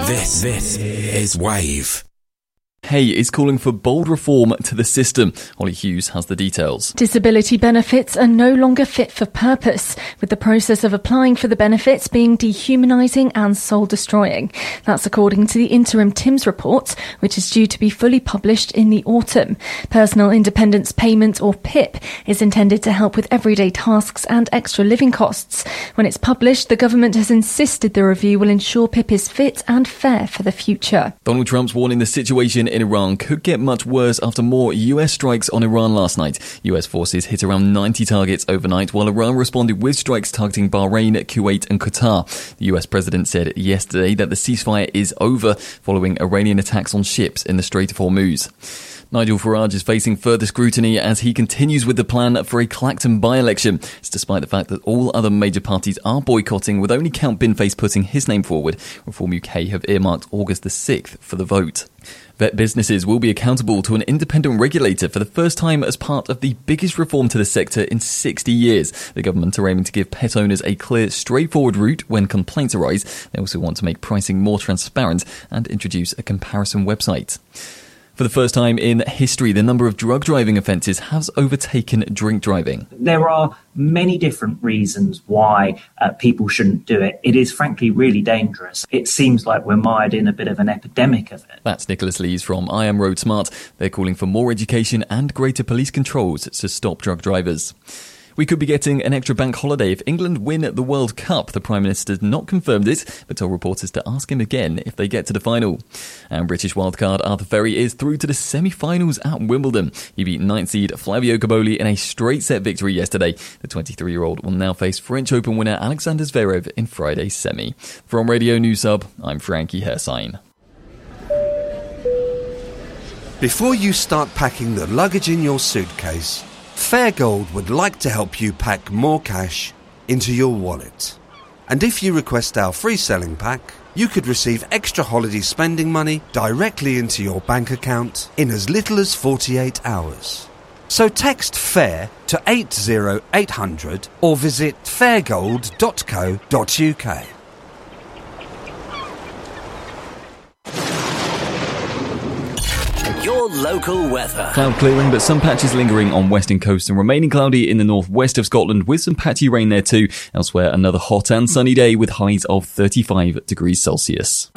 This is Wave. Hay is calling for bold reform to the system. Holly Hughes has the details. Disability benefits are no longer fit for purpose, with the process of applying for the benefits being dehumanising and soul-destroying. That's according to the interim TIMS report, which is due to be fully published in the autumn. Personal Independence Payment, or PIP, is intended to help with everyday tasks and extra living costs. When it's published, the government has insisted the review will ensure PIP is fit and fair for the future. Donald Trump's warning the situation in Iran could get much worse after more US strikes on Iran last night. US forces hit around 90 targets overnight, while Iran responded with strikes targeting Bahrain, Kuwait and Qatar. The US president said yesterday that the ceasefire is over following Iranian attacks on ships in the Strait of Hormuz. Nigel Farage is facing further scrutiny as he continues with the plan for a Clacton by-election. It's despite the fact that all other major parties are boycotting, with only Count Binface putting his name forward. Reform UK have earmarked August the 6th for the vote. Vet businesses will be accountable to an independent regulator for the first time as part of the biggest reform to the sector in 60 years. The government are aiming to give pet owners a clear, straightforward route when complaints arise. They also want to make pricing more transparent and introduce a comparison website. For the first time in history, the number of drug driving offences has overtaken drink driving. There are many different reasons why people shouldn't do it. It is frankly really dangerous. It seems like we're mired in a bit of an epidemic of it. That's Nicholas Lees from I Am Road Smart. They're calling for more education and greater police controls to stop drug drivers. We could be getting an extra bank holiday if England win the World Cup. The Prime Minister's not confirmed it, but told reporters to ask him again if they get to the final. And British wildcard Arthur Ferry is through to the semi-finals at Wimbledon. He beat 9th seed Flavio Cobolli in a straight-set victory yesterday. The 23-year-old will now face French Open winner Alexander Zverev in Friday's semi. From Radio News Hub, I'm Frankie Hersine. Before you start packing the luggage in your suitcase, Fairgold would like to help you pack more cash into your wallet. And if you request our free selling pack, you could receive extra holiday spending money directly into your bank account in as little as 48 hours. So text FAIR to 80800 or visit fairgold.co.uk. Your local weather. Cloud clearing, but some patches lingering on western coast and remaining cloudy in the northwest of Scotland with some patchy rain there too. Elsewhere, another hot and sunny day with highs of 35 degrees Celsius.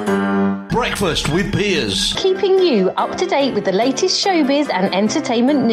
Breakfast with Piers. Keeping you up to date with the latest showbiz and entertainment news.